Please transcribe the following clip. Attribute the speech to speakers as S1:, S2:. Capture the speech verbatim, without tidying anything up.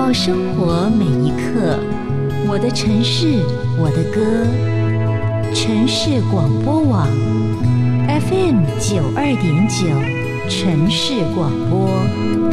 S1: 到生活每一刻，我的城市，我的歌。城市广播网 F M 九二点九，城市广播。